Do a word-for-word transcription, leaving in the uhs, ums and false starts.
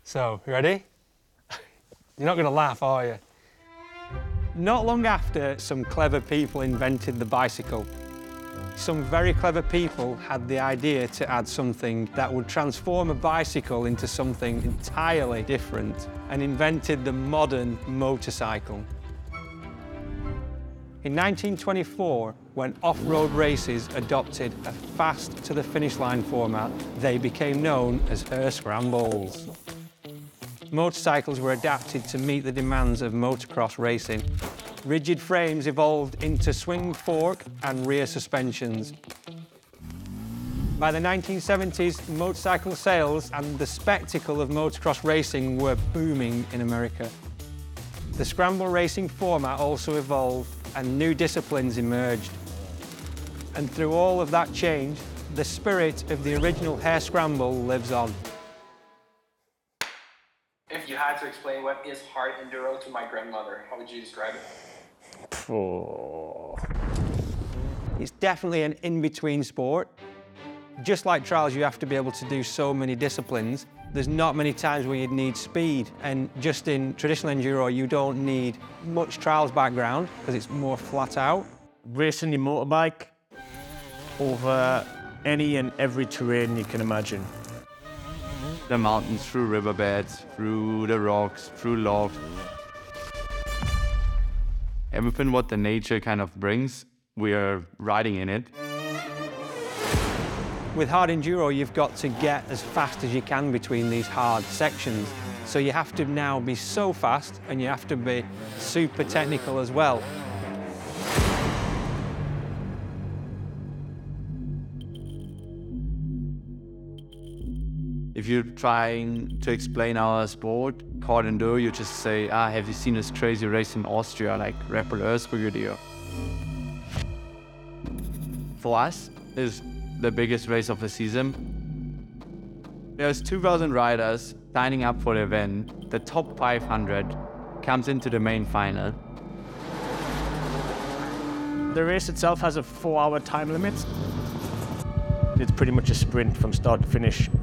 So, you ready? You're not going to laugh, are you? Not long after, some clever people invented the bicycle. Some very clever people had the idea to add something that would transform a bicycle into something entirely different and invented the modern motorcycle. In nineteen twenty-four, when off-road races adopted a fast-to-the-finish-line format, they became known as Hare Scrambles. Motorcycles were adapted to meet the demands of motocross racing. Rigid frames evolved into swing fork and rear suspensions. By the nineteen seventies, motorcycle sales and the spectacle of motocross racing were booming in America. The scramble racing format also evolved and new disciplines emerged. And through all of that change, the spirit of the original Hare Scramble lives on. If you had to explain what is hard enduro to my grandmother, how would you describe it? Oh. It's definitely an in-between sport. Just like trials, you have to be able to do so many disciplines. There's not many times where you'd need speed, and just in traditional enduro, you don't need much trials background because it's more flat out. Racing your motorbike over any and every terrain you can imagine. The mountains, through riverbeds, through the rocks, through logs. Everything what the nature kind of brings, we are riding in it. With hard enduro, you've got to get as fast as you can between these hard sections. So you have to now be so fast, and you have to be super technical as well. If you're trying to explain our sport, hard enduro, you just say, ah, have you seen this crazy race in Austria, like Red Bull Erzgebirge? For us, is the biggest race of the season. There's two thousand riders signing up for the event. The top five hundred comes into the main final. The race itself has a four-hour time limit. It's pretty much a sprint from start to finish.